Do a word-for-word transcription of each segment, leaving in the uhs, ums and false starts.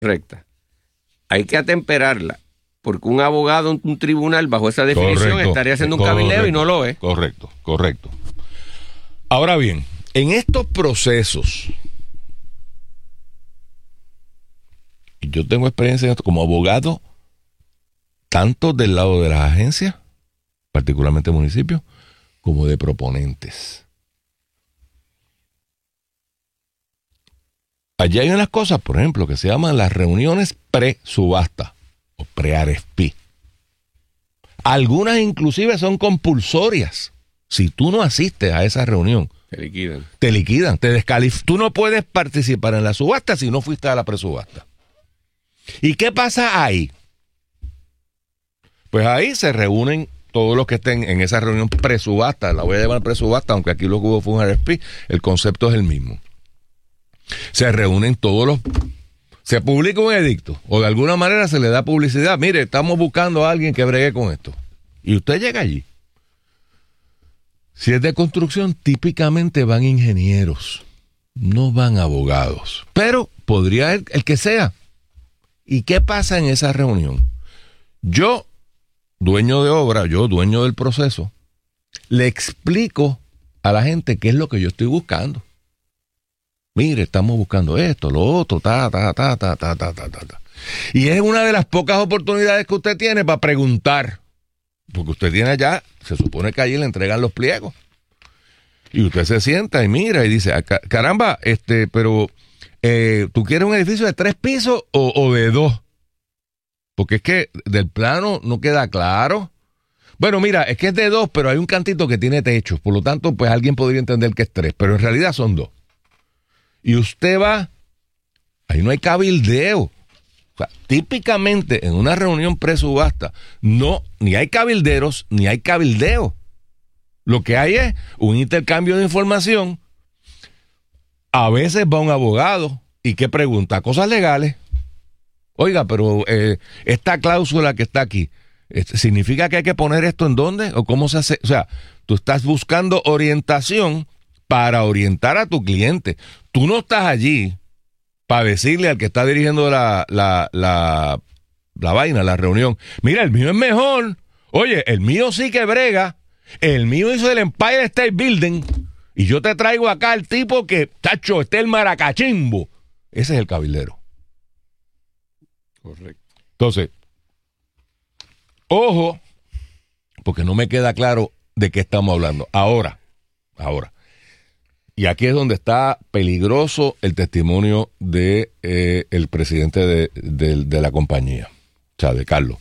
recta. Hay que atemperarla, porque un abogado en un tribunal bajo esa definición correcto, estaría haciendo un correcto, cabildeo y no lo es. Correcto, correcto. Ahora bien, en estos procesos, yo tengo experiencia en esto como abogado, tanto del lado de las agencias, particularmente municipios, como de proponentes. Allí hay unas cosas, por ejemplo, que se llaman las reuniones pre-subasta o pre-R F P. Algunas inclusive son compulsorias. Si tú no asistes a esa reunión, Te liquidan. te liquidan, te descalifican. Tú no puedes participar en la subasta si no fuiste a la presubasta. ¿Y qué pasa ahí? Pues ahí se reúnen todos los que estén en esa reunión presubasta. La voy a llamar presubasta, aunque aquí lo que hubo fue un R F P. El concepto es el mismo. Se reúnen todos los... Se publica un edicto o de alguna manera se le da publicidad. Mire, estamos buscando a alguien que bregue con esto. Y usted llega allí. Si es de construcción, típicamente van ingenieros, no van abogados. Pero podría el, el que sea. ¿Y qué pasa en esa reunión? Yo, dueño de obra, yo, dueño del proceso, le explico a la gente qué es lo que yo estoy buscando. Mire, estamos buscando esto, lo otro, ta, ta, ta, ta, ta, ta, ta, ta. Y es una de las pocas oportunidades que usted tiene para preguntar. Porque usted tiene allá, se supone que allí le entregan los pliegos. Y usted se sienta y mira y dice, caramba, este, pero eh, ¿tú quieres un edificio de tres pisos o, o de dos? Porque es que del plano no queda claro. Bueno, mira, es que es de dos, pero hay un cantito que tiene techo. Por lo tanto, pues alguien podría entender que es tres, pero en realidad son dos. Y usted va, ahí no hay cabildeo. O sea, típicamente en una reunión pre-subasta, no, ni hay cabilderos, ni hay cabildeo. Lo que hay es un intercambio de información. A veces va un abogado y que pregunta cosas legales. Oiga, pero eh, esta cláusula que está aquí, ¿significa que hay que poner esto en dónde? ¿O cómo se hace? O sea, tú estás buscando orientación para orientar a tu cliente. Tú no estás allí para decirle al que está dirigiendo la, la, la, la vaina, la reunión, mira, el mío es mejor. Oye, el mío sí que brega. El mío hizo el Empire State Building. Y yo te traigo acá el tipo que, tacho, este es el maracachimbo. Ese es el cabildero. Correcto. Entonces, ojo, porque no me queda claro de qué estamos hablando. Ahora, ahora. Y aquí es donde está peligroso el testimonio de eh, el presidente de, de, de la compañía, o sea, de Carlos.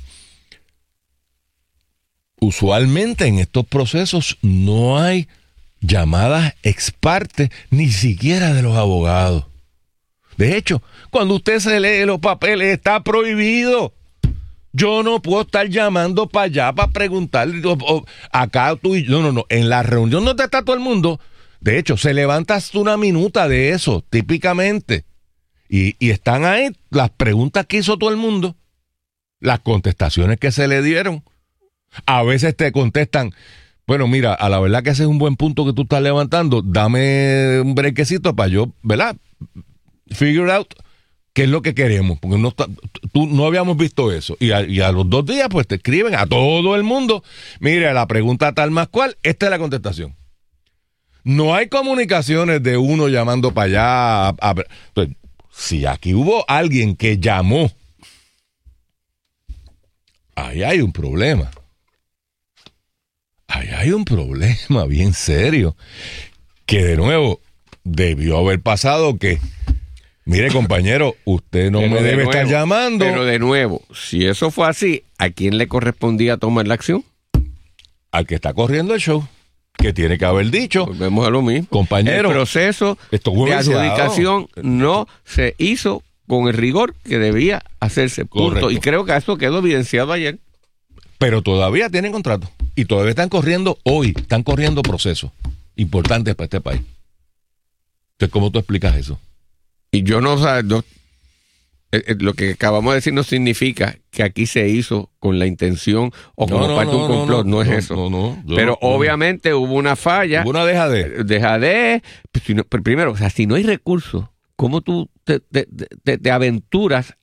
Usualmente en estos procesos no hay llamadas ex parte, ni siquiera de los abogados. De hecho, cuando usted se lee los papeles, está prohibido. Yo no puedo estar llamando para allá para preguntarle, o, o, acá tú y yo. No, no, no. En la reunión donde está todo el mundo, de hecho, se levanta hasta una minuta de eso, típicamente. Y, y están ahí las preguntas que hizo todo el mundo, las contestaciones que se le dieron. A veces te contestan, bueno, mira, a la verdad que ese es un buen punto que tú estás levantando, dame un brequecito para yo, ¿verdad? Figure out qué es lo que queremos, porque no, está, tú, no habíamos visto eso. Y a, y a los dos días, pues te escriben a todo el mundo, mira, la pregunta tal más cual, esta es la contestación. No hay comunicaciones de uno llamando para allá. A, a, entonces, si aquí hubo alguien que llamó, ahí hay un problema. Ahí hay un problema bien serio. Que de nuevo, debió haber pasado que, mire compañero, usted no pero me de debe nuevo, estar llamando. Pero de nuevo, si eso fue así, ¿a quién le correspondía tomar la acción? Al que está corriendo el show, que tiene que haber dicho. Volvemos a lo mismo. Compañero, el proceso de adjudicación no se hizo con el rigor que debía hacerse. Punto. Correcto. Y creo que eso quedó evidenciado ayer. Pero todavía tienen contrato. Y todavía están corriendo hoy, están corriendo procesos importantes para este país. Entonces, ¿cómo tú explicas eso? Y yo no, o sea, no, eh, eh, lo que acabamos de decir no significa que aquí se hizo con la intención o como no, no, parte de no, un complot, no, no, no es no, eso. No, no, yo, pero no, obviamente hubo una falla. Hubo una dejadez. Dejadez. Pues, si no, pero primero, o sea, si no hay recursos, ¿cómo tú te, te, te, te aventuras